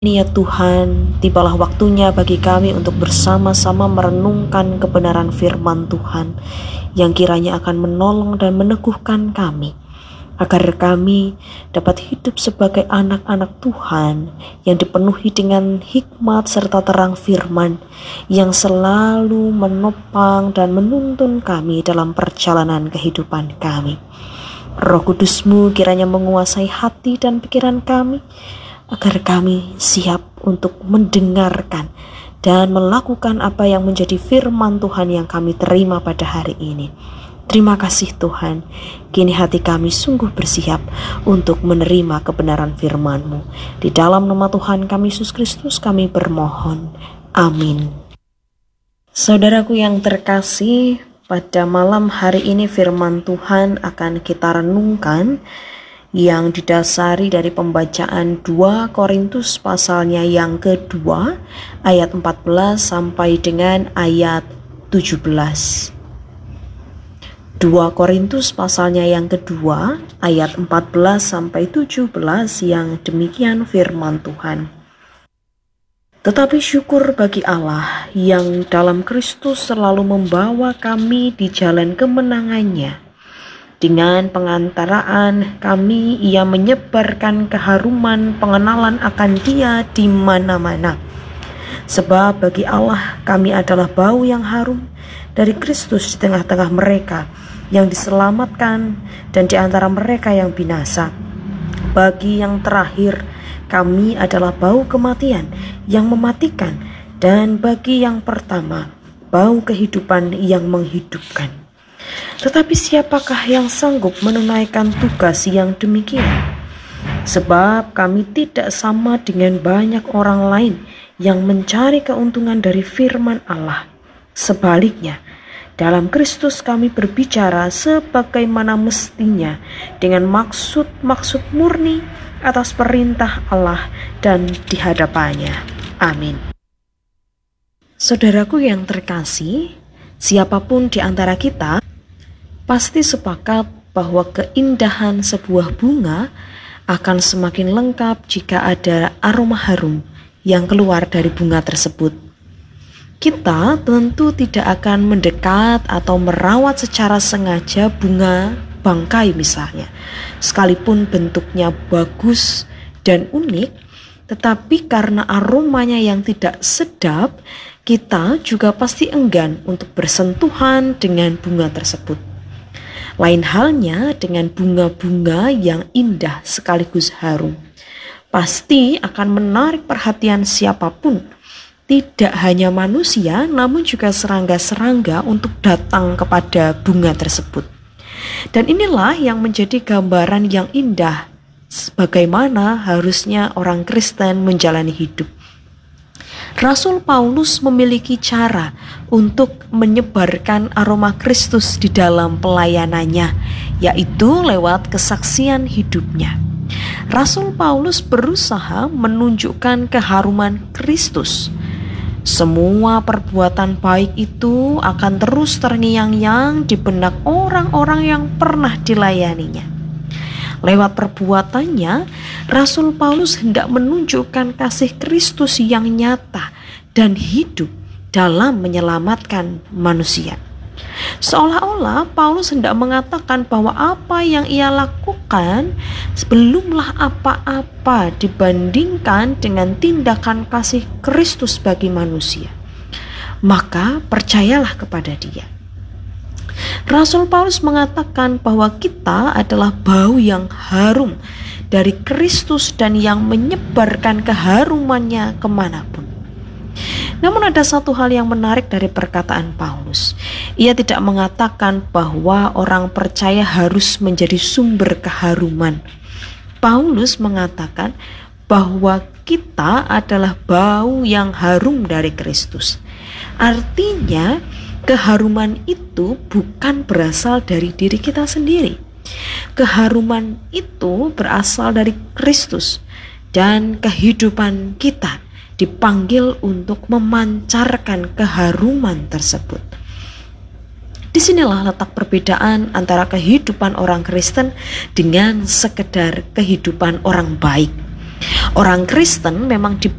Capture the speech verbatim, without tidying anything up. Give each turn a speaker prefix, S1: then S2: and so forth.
S1: Ini ya Tuhan, tibalah waktunya bagi kami untuk bersama-sama merenungkan kebenaran firman Tuhan yang kiranya akan menolong dan meneguhkan kami, agar kami dapat hidup sebagai anak-anak Tuhan yang dipenuhi dengan hikmat serta terang firman yang selalu menopang dan menuntun kami dalam perjalanan kehidupan kami. Roh Kudus-Mu kiranya menguasai hati dan pikiran kami, agar kami siap untuk mendengarkan dan melakukan apa yang menjadi firman Tuhan yang kami terima pada hari ini. Terima kasih Tuhan, kini hati kami sungguh bersiap untuk menerima kebenaran firman-Mu. Di dalam nama Tuhan kami Yesus Kristus kami bermohon. Amin. Saudaraku yang terkasih, pada malam hari ini firman Tuhan akan kita renungkan yang didasari dari pembacaan dua Korintus pasalnya yang kedua ayat empat belas sampai dengan ayat tujuh belas. dua Korintus pasalnya yang kedua ayat empat belas sampai tujuh belas yang demikian firman Tuhan. Tetapi syukur bagi Allah yang dalam Kristus selalu membawa kami di jalan kemenangannya. Dengan pengantaraan kami, ia menyebarkan keharuman pengenalan akan Dia di mana-mana. Sebab bagi Allah kami adalah bau yang harum dari Kristus di tengah-tengah mereka yang diselamatkan dan di antara mereka yang binasa. Bagi yang terakhir, kami adalah bau kematian yang mematikan, dan bagi yang pertama, bau kehidupan yang menghidupkan. Tetapi siapakah yang sanggup menunaikan tugas yang demikian? Sebab kami tidak sama dengan banyak orang lain yang mencari keuntungan dari firman Allah. Sebaliknya, dalam Kristus kami berbicara sebagaimana mestinya dengan maksud-maksud murni atas perintah Allah dan di hadapannya. Amin. Saudaraku yang terkasih, siapapun di antara kita pasti sepakat bahwa keindahan sebuah bunga akan semakin lengkap jika ada aroma harum yang keluar dari bunga tersebut. Kita tentu tidak akan mendekat atau merawat secara sengaja bunga bangkai misalnya, sekalipun bentuknya bagus dan unik, tetapi karena aromanya yang tidak sedap, kita juga pasti enggan untuk bersentuhan dengan bunga tersebut. Lain halnya dengan bunga-bunga yang indah sekaligus harum. Pasti akan menarik perhatian siapapun, tidak hanya manusia namun juga serangga-serangga untuk datang kepada bunga tersebut. Dan inilah yang menjadi gambaran yang indah bagaimana harusnya orang Kristen menjalani hidup. Rasul Paulus memiliki cara untuk menyebarkan aroma Kristus di dalam pelayanannya, yaitu lewat kesaksian hidupnya. Rasul Paulus berusaha menunjukkan keharuman Kristus. Semua perbuatan baik itu akan terus terngiang-ngiang di benak orang-orang yang pernah dilayaninya. Lewat perbuatannya, Rasul Paulus hendak menunjukkan kasih Kristus yang nyata dan hidup dalam menyelamatkan manusia. Seolah-olah Paulus hendak mengatakan bahwa apa yang ia lakukan belumlah apa-apa dibandingkan dengan tindakan kasih Kristus bagi manusia. Maka percayalah kepada Dia. Rasul Paulus mengatakan bahwa kita adalah bau yang harum dari Kristus dan yang menyebarkan keharumannya kemanapun. Namun ada satu hal yang menarik dari perkataan Paulus. Ia tidak mengatakan bahwa orang percaya harus menjadi sumber keharuman. Paulus mengatakan bahwa kita adalah bau yang harum dari Kristus. Artinya, keharuman itu bukan berasal dari diri kita sendiri. Keharuman itu berasal dari Kristus, dan kehidupan kita dipanggil untuk memancarkan keharuman tersebut. Disinilah letak perbedaan antara kehidupan orang Kristen dengan sekedar kehidupan orang baik. Orang Kristen memang